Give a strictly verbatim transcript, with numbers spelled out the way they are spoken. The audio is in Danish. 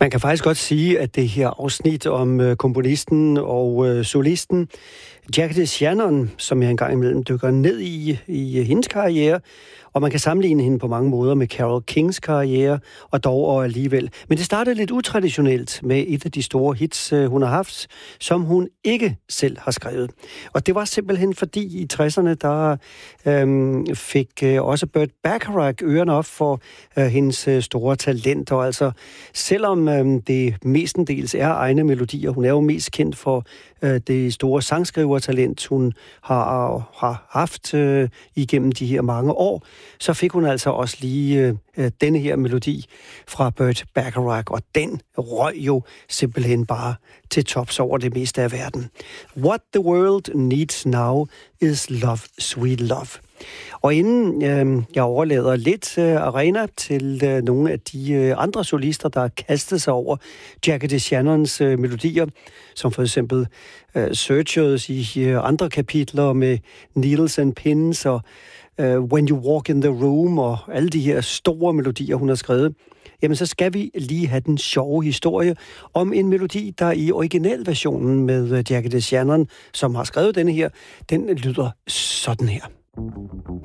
Man kan faktisk godt sige, at det her afsnit om øh, komponisten og øh, solisten Jackie DeShannon, som jeg engang imellem dykker ned i, i hendes karriere, og man kan sammenligne hende på mange måder med Carole Kings karriere, og dog og alligevel. Men det startede lidt utraditionelt med et af de store hits, hun har haft, som hun ikke selv har skrevet. Og det var simpelthen fordi i tresserne, der øhm, fik øh, også Burt Bacharach ørerne op for øh, hendes øh, store talenter. Altså, selvom øh, det mestendels er egne melodier, hun er jo mest kendt for øh, det store sangskrivertalent, hun har, har haft øh, igennem de her mange år, så fik hun altså også lige øh, denne her melodi fra Burt Bacharach, og den røg jo simpelthen bare til tops over det meste af verden. What the world needs now is love, sweet love. Og inden øh, jeg overlader lidt øh, arena til øh, nogle af de øh, andre solister, der har kastet sig over Jackie DeShannons øh, melodier, som for eksempel øh, Searchers i øh, andre kapitler med Needles and Pins og øh, When You Walk in the Room og alle de her store melodier, hun har skrevet, jamen så skal vi lige have den sjove historie om en melodi, der i originalversionen med Jackie DeShannon, som har skrevet denne her, den lyder sådan her.